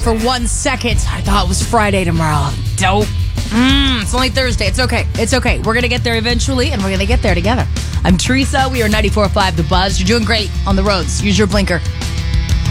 for 1 second, I thought it was Friday tomorrow. Dope. It's only Thursday. It's okay. It's okay. We're going to get there eventually, and we're going to get there together. I'm Teresa. We are 94.5 The Buzz. You're doing great on the roads. Use your blinker.